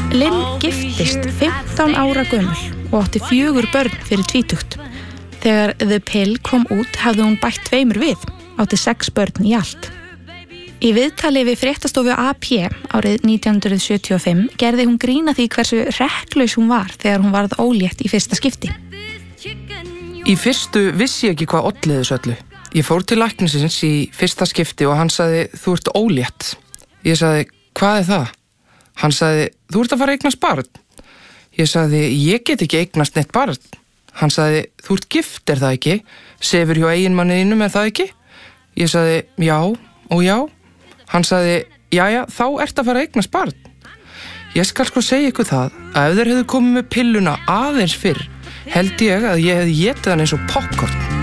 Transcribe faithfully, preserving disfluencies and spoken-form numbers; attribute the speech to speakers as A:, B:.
A: Lynn giftist fimmtán ára gömul og átti fjögur börn fyrir tvítugt. Þegar The Pill kom út hafði hún bætt tveimur við, átti sex börn í allt. Í viðtali við fréttastofu A P árið nítján hundruð sjötíu og fimm gerði hún grína því hversu rekklaus hún var þegar hún varð ólétt í fyrsta skipti.
B: Í fyrstu vissi ég ekki hvað olli þessu öllu. Ég fór til læknisins í fyrsta skipti og hann sagði, þú ert ólétt. Ég sagði, hvað er það? Hann sagði, þú ert að fara að eignast barn. Ég sagði, ég get ekki eignast neitt barn. Hann sagði, þú ert gift, er það ekki? Sefur hjá eiginmanninum, er það ekki? Ég sagði, já og já. Hann sagði, jæja, þá ert að fara að eignast barn. Ég skal sko segja ykkur það, að ef þeir hefðu komið með pilluna aðeins fyrr, held ég að ég hefði étið hann eins og popcorn.